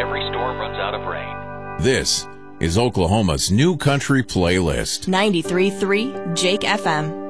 every storm runs out of rain. This is Oklahoma's New Country Playlist. 93.3 Jake FM.